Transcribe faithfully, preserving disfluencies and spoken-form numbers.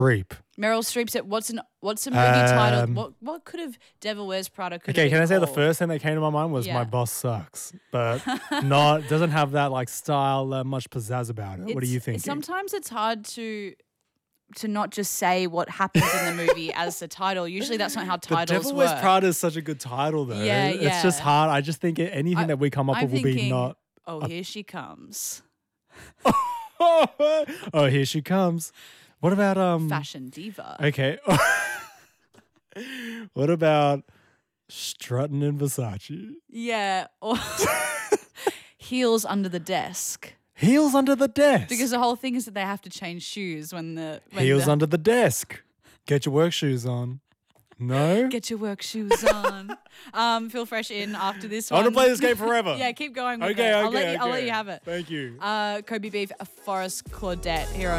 Streep. Meryl Streep said, "What's an what's a movie title? Um, What what could have Devil Wears Prada could Okay, have can been I say the called? first thing that came to my mind was Yeah. My Boss Sucks, but not doesn't have that like style, uh, much pizzazz about it. What do It's- you think? Sometimes it's hard to to not just say what happens in the movie as the title. Usually that's not how The titles Devil work. Wears Prada is such a good title, though. Yeah, It's just yeah. hard. I just think it, anything I- that we come up I'm with will be thinking, not. oh, here she comes. Oh, here she comes. What about um? Fashion diva. Okay. What about strutting in Versace? Yeah. Or heels under the desk. Heels under the desk. Because the whole thing is that they have to change shoes when the when Heels the, under the desk. Get your work shoes on. No. Get your work shoes on. um, Feel fresh in after this I want to one. play this game forever. Yeah, keep going with Okay, it. okay, I'll let you, I'll let okay. you have it. Thank you. Uh, Kobe Beef, Forrest Claudette here on